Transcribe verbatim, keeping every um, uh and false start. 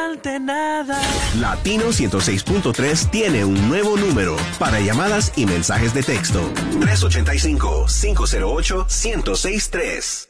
falte nada. Latino ciento seis punto tres tiene un nuevo número para llamadas y mensajes de texto. tres ocho cinco, cinco cero ocho, uno cero seis tres.